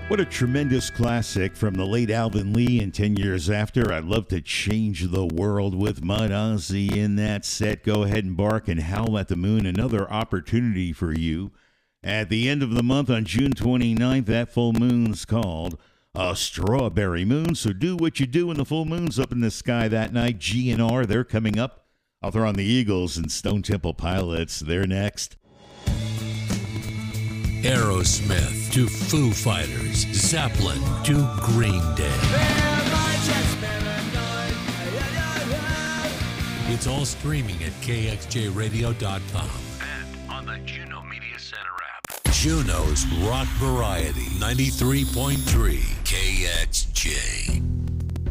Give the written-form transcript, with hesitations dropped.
What a tremendous classic from the late Alvin Lee and 10 Years After. I'd love to change the world with Mud Ozzy in that set. Go ahead and bark and howl at the moon. Another opportunity for you. At the end of the month on June 29th, that full moon's called a strawberry moon. So do what you do when the full moon's up in the sky that night. GNR, they're coming up. I'll throw on the Eagles and Stone Temple Pilots. They're next. Aerosmith to Foo Fighters, Zeppelin to Green Day. It's all streaming at kxjradio.com and on the Juno Media Center app. Juno's Rock Variety, 93.3 KXJ.